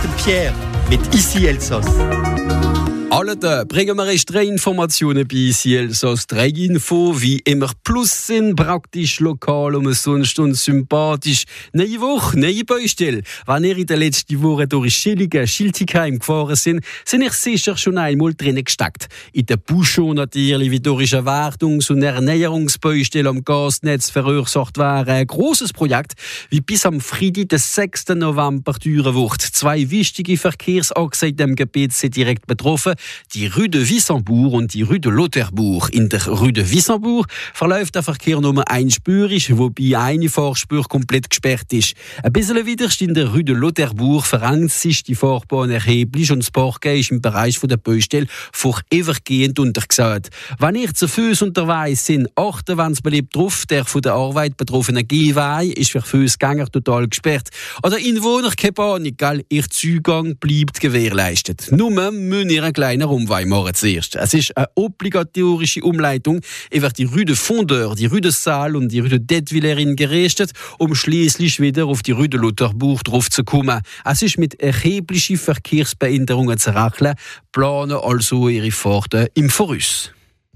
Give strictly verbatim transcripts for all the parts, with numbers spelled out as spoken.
mit dem Pierre, mit Ici Elsass. Alle da bringen wir erst drei Informationen bei Ici Elsass. Drei Info, wie immer plus sind, praktisch, lokal, umsonst und sympathisch. Neue Woche, neue Baustelle. Wenn ihr in den letzten Wochen durch Schilligen, Schiltigheim gefahren sind, sind ihr sicher schon einmal drinnen gesteckt. In der Buschon natürlich, wie durch eine Wartungs- und Ernährungsbaustelle am Gasnetz verursacht wäre. Ein grosses Projekt, wie bis am Freitag, den sechsten November, dauern wird. Zwei wichtige Verkehrsachsen in dem Gebiet sind direkt betroffen. Die Rue de Wissembourg und die Rue de Lauterbourg. In der Rue de Wissembourg verläuft der Verkehr nur einspurig, wobei eine Fahrspur komplett gesperrt ist. Ein bisschen widerst in der Rue de Lauterbourg verengt sich die Fahrbahn erheblich und das Parken ist im Bereich der Baustelle vorübergehend untergesagt. Wenn ihr zu Fuß unterwegs sind, achten, wenn es beliebt drauf, der von der Arbeit betroffene Gehweg ist für Fußgänger total gesperrt. Oder Inwohner, keine Panik, gell? Ihr Zugang bleibt gewährleistet. Nur müssen ihr einen kleinen Umweg machen zuerst. Es ist eine obligatorische Umleitung über die Rue de Fondeur, die Rue de Salle und die Rue de Detwillerin gerichtet, um schließlich wieder auf die Rue de Lauterbourg drauf zu kommen. Es ist mit erheblichen Verkehrsbehinderungen zu rechnen, planen also ihre Fahrten im Voraus.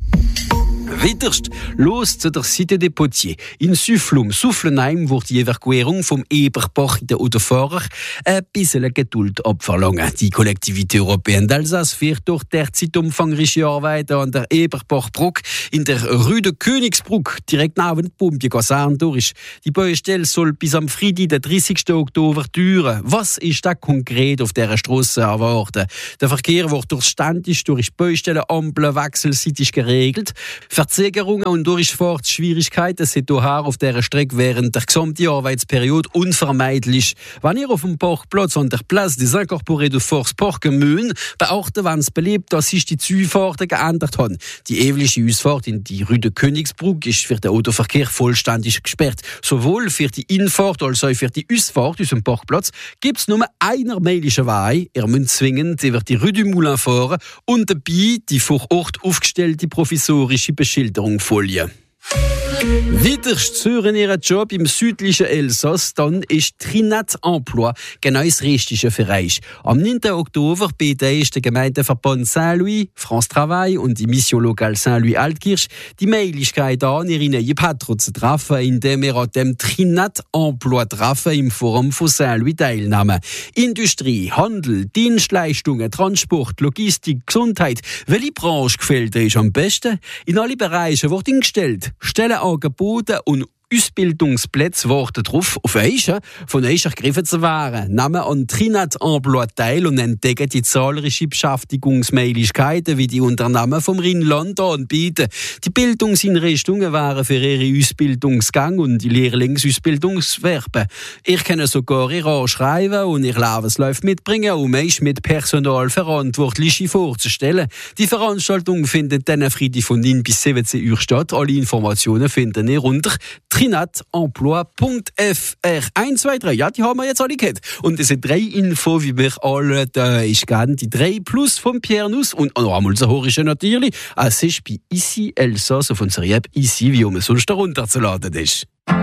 Widerst, los zu der Cité des Potiers. In Süfflum, Sufflenheim, wird die Evakuierung vom Eberbach in der Autofahrer ein bisschen Geduld abverlangen. Die Kollektivität Européenne d'Alsace führt durch derzeit umfangreiche Arbeiten an der Eberbachbrücke in der Rue de Königsbrück, direkt neben der Pumpie-Kaserne durch. Die Baustelle soll bis am Freitag, den dreißigsten Oktober, dauern. Was ist da konkret auf dieser Strasse erwarten? Der Verkehr wird durch ständig durch Baustellenampeln wechselseitig geregelt. Verzögerungen und Durchfahrtsschwierigkeiten sind daher auf dieser Strecke während der gesamten Arbeitsperiode unvermeidlich. Wenn ihr auf dem Parkplatz an der Place des Incorporés de Force parken müsst, beachten, wenn es beliebt, dass sich die Zufahrten geändert haben. Die ewige Ausfahrt in die Rue de Königsbrück ist für den Autoverkehr vollständig gesperrt. Sowohl für die Infahrt als auch für die Ausfahrt aus dem Parkplatz gibt es nur einen meilischen Weg. Ihr müsst zwingend über die Rue du Moulin fahren und dabei die vor Ort aufgestellte provisorische Beschilderungsfolie. Widerst hören ihren Job im südlichen Elsass, dann ist Trinat Emploi genau das Richtige für euch. Am neunten Oktober bietet der Gemeindeverband Saint-Louis, France Travail und die Mission Locale Saint-Louis-Altkirch die Möglichkeit an, ihre neue Patron zu treffen, indem ihr an dem Trinat Emploi treffen im Forum von Saint-Louis teilnehmen. Industrie, Handel, Dienstleistungen, Transport, Logistik, Gesundheit. Welche Branche gefällt euch am besten? In alle Bereiche wird eingestellt. Stellenangebote und Ausbildungsplätze warten darauf, auf euch von euch ergriffen zu werden. Nehmen an Trinat Emploi teil und entdecken die zahlreichen Beschäftigungsmöglichkeiten, wie die Unternehmen vom Rheinland anbieten. Die Bildungseinrichtungen wären für ihre Ausbildungsgang und die Lehrlingsausbildungsverben. Ihr könnt sogar ihr anschreiben und ihr Lebenslauf mitbringen, um euch mit Personalverantwortlichen vorzustellen. Die Veranstaltung findet dann Freitag von neun bis siebzehn Uhr statt. Alle Informationen finden ihr unter trinat emploi punkt f r. eins, zwei, drei, ja, die haben wir jetzt alle gehört. Und das sind drei Infos, wie wir alle da ist gern. Die drei plus vom Pierre Nuss und noch einmal so hoch ist natürlich. Es ist bei Ici Elsass auf unserer App Ici, wie um es sonst herunterzuladen ist.